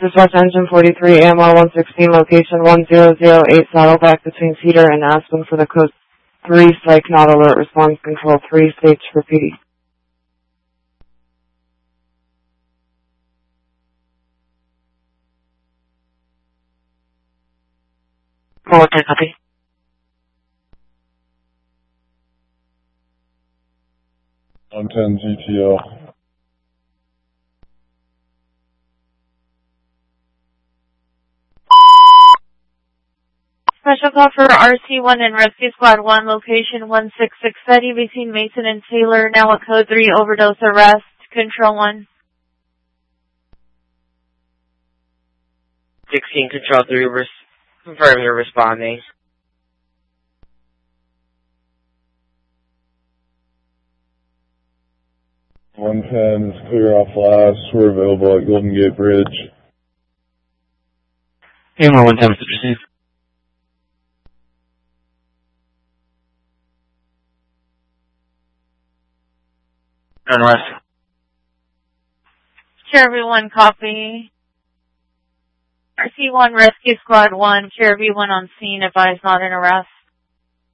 Dispatch Engine 43, AMR 116, location 1008, Saddleback between Cedar and Aspen for the code 3, psych, not alert, response control 3, stage for PD. Oh, okay, copy. I'm 10 GTL. Special call for RC1 and Rescue Squad 1, location 166 Betty between Mason and Taylor, now at code 3, overdose arrest, control 1. 16, control 3, confirm you're responding. $110 is clear off last. We're available at Golden Gate Bridge. AMR 110 is received. Turn west. Cherokee 1, copy. RC1, Rescue Squad 1, Cherokee 1 on scene, advised not in arrest.